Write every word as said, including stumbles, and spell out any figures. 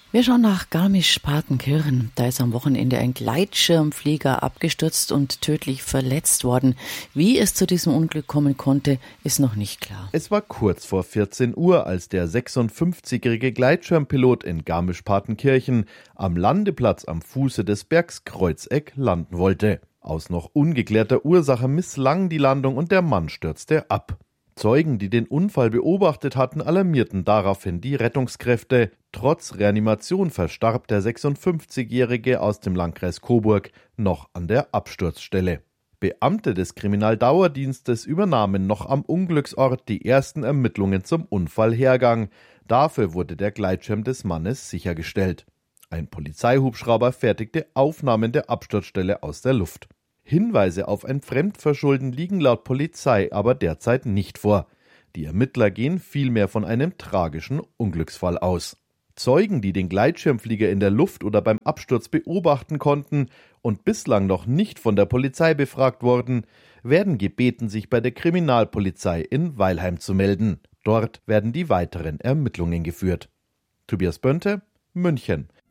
Wir schauen nach Garmisch-Partenkirchen. Da ist am Wochenende ein Gleitschirmflieger abgestürzt und tödlich verletzt worden. Wie es zu diesem Unglück kommen konnte, ist noch nicht klar. Es war kurz vor vierzehn Uhr, als der sechsundfünfzigjährige Gleitschirmpilot in Garmisch-Partenkirchen am Landeplatz am Fuße des Bergs Kreuzeck landen wollte. Aus noch ungeklärter Ursache misslang die Landung und der Mann stürzte ab. Zeugen, die den Unfall beobachtet hatten, alarmierten daraufhin die Rettungskräfte. Trotz Reanimation verstarb der sechsundfünfzigjährige aus dem Landkreis Coburg noch an der Absturzstelle. Beamte des Kriminaldauerdienstes übernahmen noch am Unglücksort die ersten Ermittlungen zum Unfallhergang. Dafür wurde der Gleitschirm des Mannes sichergestellt. Ein Polizeihubschrauber fertigte Aufnahmen der Absturzstelle aus der Luft. Hinweise auf ein Fremdverschulden liegen laut Polizei aber derzeit nicht vor. Die Ermittler gehen vielmehr von einem tragischen Unglücksfall aus. Zeugen, die den Gleitschirmflieger in der Luft oder beim Absturz beobachten konnten und bislang noch nicht von der Polizei befragt wurden, werden gebeten, sich bei der Kriminalpolizei in Weilheim zu melden. Dort werden die weiteren Ermittlungen geführt. Tobias Bönte, München.